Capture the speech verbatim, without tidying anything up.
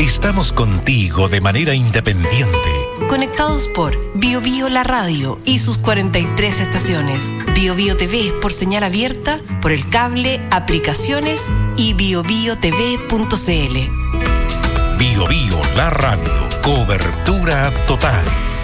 Estamos contigo de manera independiente. Conectados por Bio Bio La Radio y sus cuarenta y tres estaciones. Bio Bio T V por señal abierta, por el cable, aplicaciones y bio bio t v punto c l. Bio Bio La Radio. Cobertura total.